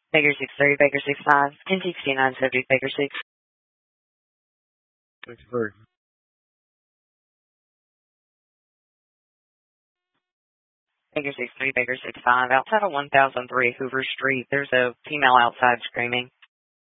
Baker 63, Baker 65, 1069 subject, Baker 6. 63. Baker 63, Baker 65, outside of 1003 Hoover Street. There's a female outside screaming.